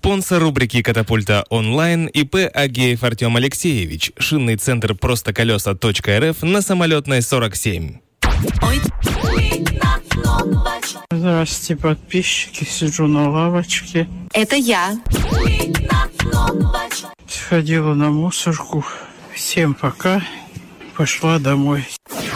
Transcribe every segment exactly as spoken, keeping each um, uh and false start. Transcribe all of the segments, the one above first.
Спонсор рубрики «Катапульта онлайн» ИП Агеев Артем Алексеевич. Шинный центр «Простоколеса.РФ» на Самолетной сорок семь. Здравствуйте, подписчики. Сижу на лавочке. Это я. Сходила на мусорку. Всем пока. Пошла домой.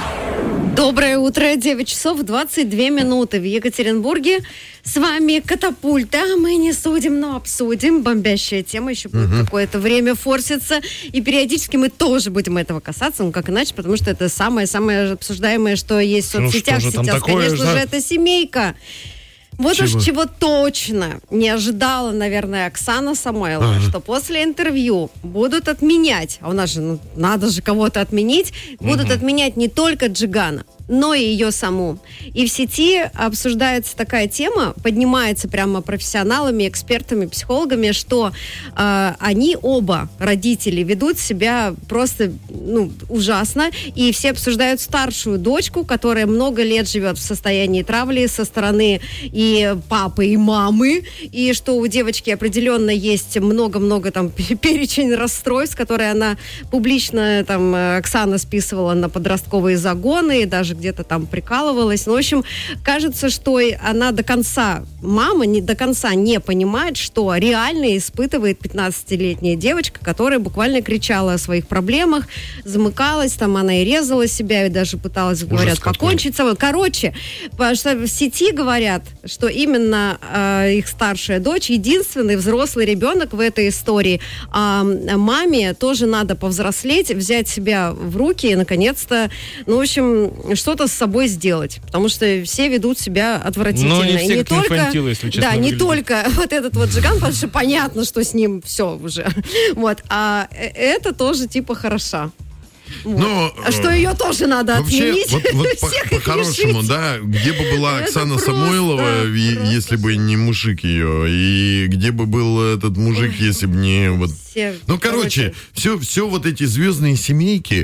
Доброе утро, девять часов двадцать две минуты в Екатеринбурге. С вами «Катапульта». Мы не судим, но обсудим. Бомбящая тема еще будет угу. какое-то время форситься. И периодически мы тоже будем этого касаться. Ну, как иначе, потому что это самое-самое обсуждаемое, что есть в соцсетях. Ну, сейчас, конечно же, это семейка. Вот чего? Уж чего точно не ожидала, наверное, Оксана Самойлова, ага. что после интервью будут отменять, а у нас же, ну, надо же кого-то отменить, будут угу. отменять не только Джигана, но и ее саму. И в сети обсуждается такая тема, поднимается прямо профессионалами, экспертами, психологами, что э, они оба, родители, ведут себя просто ну, ужасно, и все обсуждают старшую дочку, которая много лет живет в состоянии травли со стороны и папы, и мамы, и что у девочки определенно есть много-много там перечень расстройств, которые она публично, там, Оксана списывала на подростковые загоны, и даже где-то там прикалывалась. Ну, в общем, кажется, что она до конца, мама не, до конца не понимает, что реально испытывает пятнадцатилетняя девочка, которая буквально кричала о своих проблемах, замыкалась, там она и резала себя, и даже пыталась, Ужас говорят, какой. покончить с собой. Короче, потому что в сети говорят, что именно э, их старшая дочь единственный взрослый ребенок в этой истории. А маме тоже надо повзрослеть, взять себя в руки и, наконец-то, ну, в общем, что-то с собой сделать, потому что все ведут себя отвратительно. Но не все и не как только, инфантилы, если честно, да, не выглядят. только вот этот вот Джиган, потому что понятно, что с ним все уже. Вот, а это тоже типа хороша. Вот. Но, а что ее тоже надо вообще, отменить. вот, вот по- по-хорошему, да, где бы была Оксана просто, Самойлова, и, просто. если бы не мужик ее, и где бы был этот мужик, если бы не вот... Все, ну, короче, все, все вот эти звездные семейки,